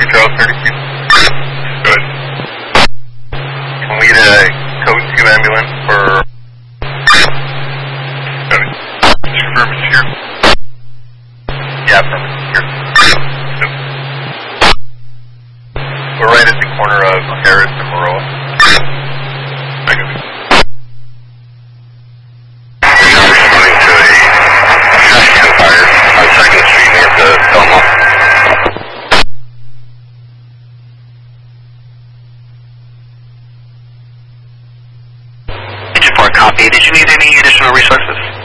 Charles 32. Good. Can we get a code 2 ambulance for... Good. Confirm it's here. Yeah, from here. Yep. We're right at the corner of Harris and Maroa. I got it. We're responding to a shotgun fire on 2nd Street near the Belmont. 4 copy. Did you need any additional resources?